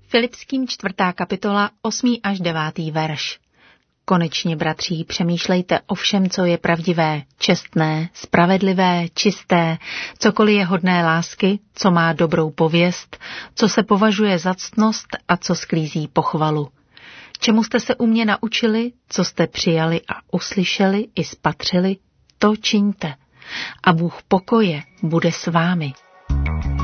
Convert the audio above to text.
Filipským 4. kapitola 8. až 9. verš. Konečně, bratří, přemýšlejte o všem, co je pravdivé, čestné, spravedlivé, čisté, cokoliv je hodné lásky, co má dobrou pověst, co se považuje za ctnost a co sklízí pochvalu. Čemu jste se u mě naučili, co jste přijali a uslyšeli i spatřili, to čiňte. A Bůh pokoje bude s vámi.